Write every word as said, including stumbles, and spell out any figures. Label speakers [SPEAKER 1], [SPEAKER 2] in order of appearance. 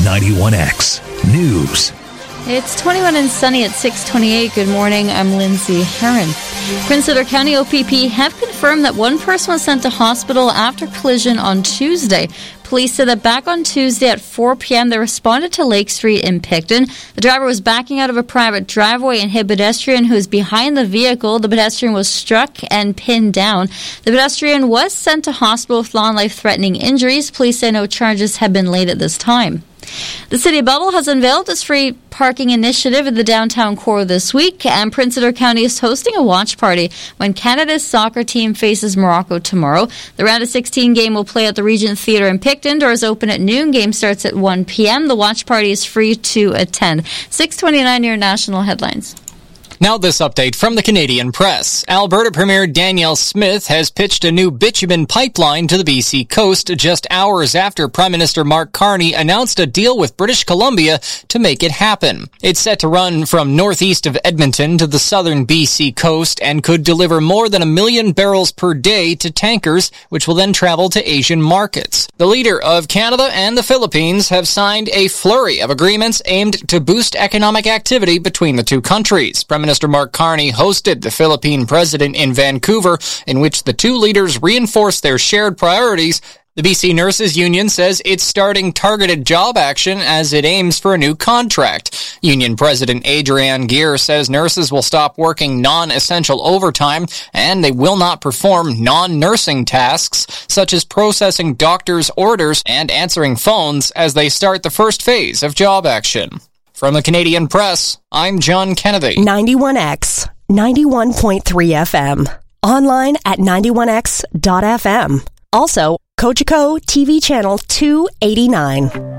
[SPEAKER 1] ninety-one X News.
[SPEAKER 2] It's twenty-one and sunny at six twenty-eight. Good morning. I'm Lindsay Herron. Prince Edward County O P P have confirmed that one person was sent to hospital after collision on Tuesday. Police said that back on Tuesday at four p.m. they responded to Lake Street in Picton. The driver was backing out of a private driveway and hit a pedestrian who was behind the vehicle. The pedestrian was struck and pinned down. The pedestrian was sent to hospital with non-life-threatening injuries. Police say no charges have been laid at this time. The City of Belleville has unveiled its free parking initiative in the downtown core this week, and Prince Edward County is hosting a watch party when Canada's soccer team faces Morocco tomorrow. The round of sixteen game will play at the Regent Theatre in Picton. Doors open at noon. Game starts at one p.m. The watch party is free to attend. six twenty-nine, your national headlines.
[SPEAKER 3] Now this update from the Canadian Press. Alberta Premier Danielle Smith has pitched a new bitumen pipeline to the B C coast just hours after Prime Minister Mark Carney announced a deal with British Columbia to make it happen. It's set to run from northeast of Edmonton to the southern B C coast and could deliver more than a million barrels per day to tankers, which will then travel to Asian markets. The leader of Canada and the Philippines have signed a flurry of agreements aimed to boost economic activity between the two countries. Prime Minister Mark Carney hosted the Philippine president in Vancouver, in which the two leaders reinforced their shared priorities. The B C Nurses Union says it's starting targeted job action as it aims for a new contract. Union President Adrienne Gear says nurses will stop working non-essential overtime and they will not perform non-nursing tasks such as processing doctors' orders and answering phones as they start the first phase of job action. From the Canadian Press, I'm John Kennedy.
[SPEAKER 4] ninety-one X, ninety-one point three F M. Online at ninety-one x dot f m. Also, Cogeco T V channel two eighty-nine.